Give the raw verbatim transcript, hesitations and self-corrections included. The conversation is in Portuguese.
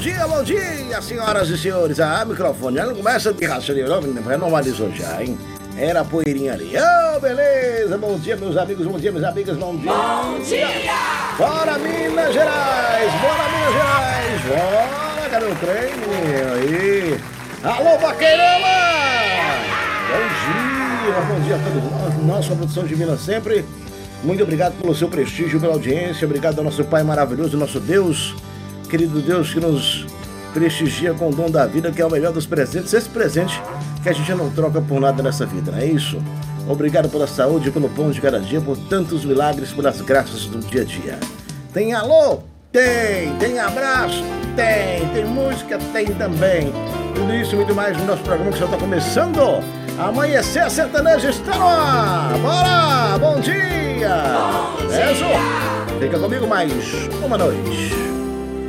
dia, bom dia, senhoras e senhores. Ah, microfone, ela não começa de raciocínio, não, normalizou já, hein? Era a poeirinha ali. Ô, oh, beleza, bom dia, meus amigos, bom dia, minhas amigas, bom dia. Bom dia! Bora, Minas Gerais, bora, Minas Gerais, bora, cadê o trem, menino? Aí. Alô, Vaqueirama! Bom dia, bom dia a todos nós, nossa produção de Minas sempre. Muito obrigado pelo seu prestígio, pela audiência, obrigado ao nosso Pai maravilhoso, nosso Deus, querido Deus que nos prestigia com o dom da vida, que é o melhor dos presentes, esse presente que a gente não troca por nada nessa vida, não é isso? Obrigado pela saúde, pelo pão de cada dia, por tantos milagres, pelas graças do dia a dia. Tem alô? Tem! Tem abraço? Tem! Tem música? Tem também! Tudo isso e muito mais no nosso programa que já está começando. Amanhecer Sertanejo está no ar! Bora! Bom dia! Bom dia! Isso! Fica comigo mais uma noite.